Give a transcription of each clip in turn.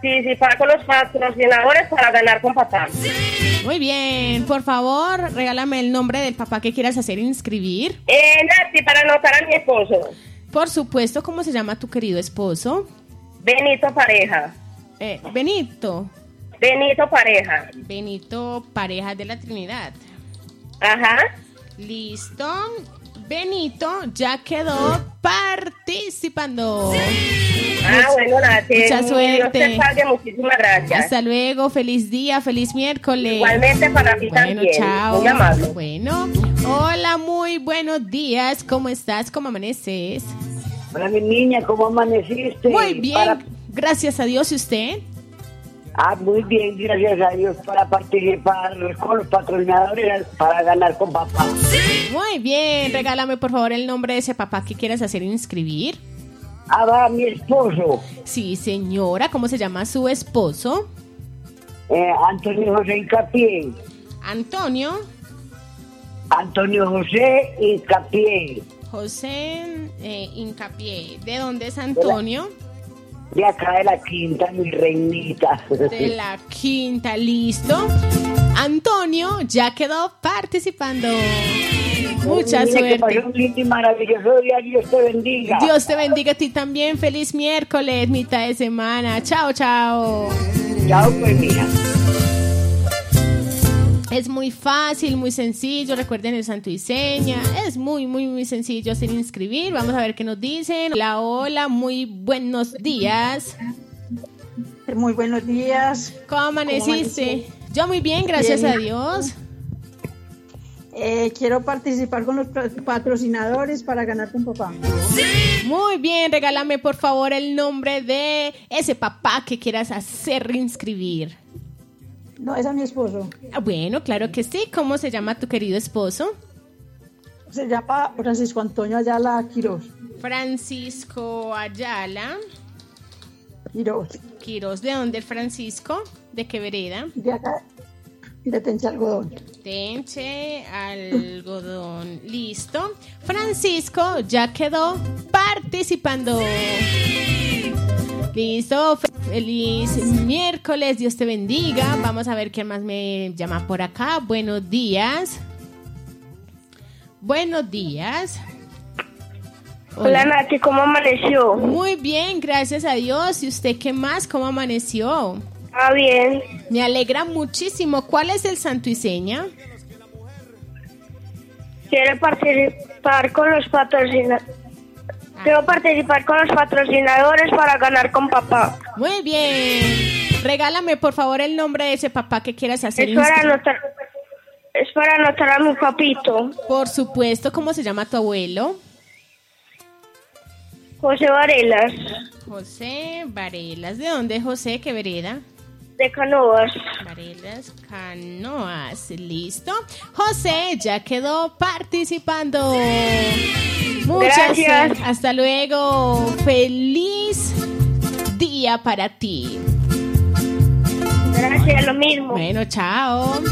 participar con los patrocinadores para ganar con papá. Muy bien, por favor, regálame el nombre del papá que quieras hacer inscribir. Nati, para anotar a mi esposo. Por supuesto, ¿cómo se llama tu querido esposo? Benito Pareja. Benito Pareja de la Trinidad. Ajá. Listo. Benito ya quedó participando. Bueno, Nati. Mucha suerte. Dios te salve, muchísimas gracias. Hasta luego, feliz día, feliz miércoles. Igualmente para ti también. Chao. Muy amable. Bueno, hola, muy buenos días. ¿Cómo estás? ¿Cómo amaneces? Hola, mi niña, ¿cómo amaneciste? Muy bien, gracias a Dios. ¿Y usted? Muy bien, gracias a Dios, para participar con los patrocinadores para ganar con papá. Muy bien, regálame por favor el nombre de ese papá que quieras hacer inscribir. Va mi esposo. Sí, señora, ¿cómo se llama su esposo? Antonio José Hincapié. Antonio José Hincapié. José Hincapié. ¿De dónde es Antonio? De acá de la Quinta, mi reinita. De la Quinta, listo. Antonio ya quedó participando. Mucha suerte. Que pasó un lindo y maravilloso día. Dios te bendiga. Dios te bendiga a ti también. Feliz miércoles, mitad de semana. Chao, chao. Chao, pues mira. Es muy fácil, muy sencillo. Recuerden el santo y seña. Es muy, muy, muy sencillo sin inscribir. Vamos a ver qué nos dicen. Hola, hola, muy buenos días. Muy buenos días. ¿Cómo amaneciste? Yo muy bien, gracias a Dios. Quiero participar con los patrocinadores para ganar con papá. Muy bien, regálame por favor el nombre de ese papá que quieras hacer inscribir. No, es a mi esposo. Bueno, claro que sí. ¿Cómo se llama tu querido esposo? Se llama Francisco Antonio Ayala Quiroz. Francisco Ayala Quiroz. ¿De dónde, Francisco? ¿De qué vereda? De acá, de Tenche Algodón. Tenche Algodón. Listo. Francisco ya quedó participando. Listo, feliz miércoles, Dios te bendiga. Vamos a ver quién más me llama por acá. Buenos días. Buenos días. Hola, Nati, ¿cómo amaneció? Muy bien, gracias a Dios. ¿Y usted qué más? ¿Cómo amaneció? Bien. Me alegra muchísimo. ¿Cuál es el santo y seña? Quiero participar con los patrocinadores para ganar con papá. Muy bien. Regálame, por favor, el nombre de ese papá que quieras hacer. Es para anotar a mi papito. Por supuesto. ¿Cómo se llama tu abuelo? José Varelas. José Varelas. ¿De dónde, José? ¿Qué vereda? De Canoas. Varelas, Canoas. Listo. José ya quedó participando. Muchas gracias. Hasta luego. Feliz día para ti. Gracias, lo mismo. Bueno, chao.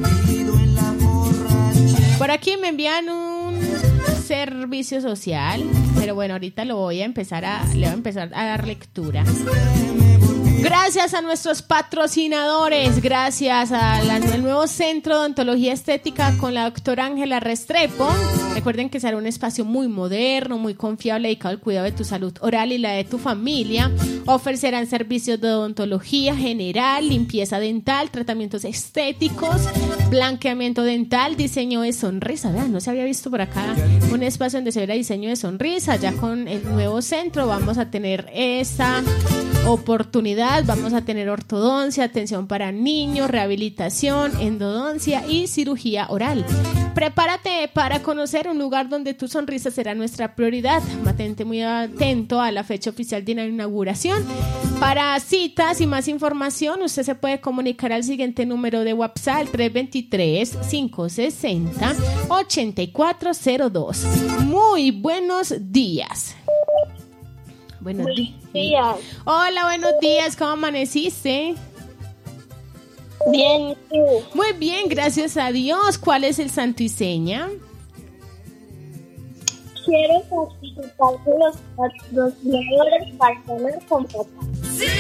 Por aquí me envían un servicio social, pero bueno, ahorita le voy a empezar a dar lectura. Gracias a nuestros patrocinadores, gracias al nuevo Centro de Odontología Estética con la doctora Ángela Restrepo. Recuerden que será un espacio muy moderno, muy confiable, dedicado al cuidado de tu salud oral y la de tu familia. Ofrecerán servicios de odontología general, limpieza dental, tratamientos estéticos, blanqueamiento dental, diseño de sonrisa. Vean, no se había visto por acá un espacio donde se verá diseño de sonrisa. Ya con el nuevo centro vamos a tener esa oportunidad. Vamos a tener ortodoncia, atención para niños, rehabilitación, endodoncia y cirugía oral. Prepárate para conocer un lugar donde tu sonrisa será nuestra prioridad. Mantente muy atento a la fecha oficial de la inauguración. Para citas y más información, usted se puede comunicar al siguiente número de WhatsApp, 323-560-8402. Muy buenos días. Buenos días. Hola, buenos días. ¿Cómo amaneciste? Bien, ¿y tú? Muy bien, gracias a Dios. ¿Cuál es el santo y seña? Quiero participar con los patrocinadores para ganar con papá.